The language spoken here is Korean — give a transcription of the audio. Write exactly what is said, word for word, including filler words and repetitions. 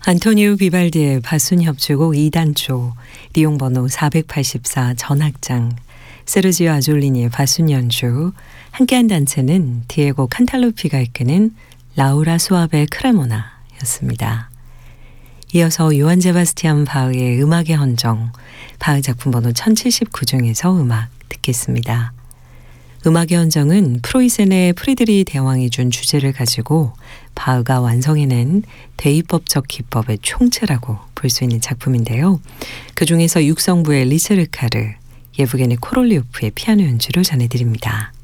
안토니오 비발디의 바순 협주곡 이 단조, 리용 번호 사백팔십사 전악장, 세르지오 아졸리니의 바순 연주, 함께한 단체는 디에고 칸탈로피가 이끄는 라우라 수아베 크레모나였습니다. 이어서 요한 제바스티안 바흐의 음악의 헌정, 바흐 작품 번호 천칠십구 중에서 음악 듣겠습니다. 음악의 헌정은 프로이센의 프리드리 대왕이 준 주제를 가지고 바흐가 완성해낸 대입법적 기법의 총체라고 볼 수 있는 작품인데요. 그 중에서 육성부의 리체르카르, 예브게니 코롤리오프의 피아노 연주로 전해드립니다.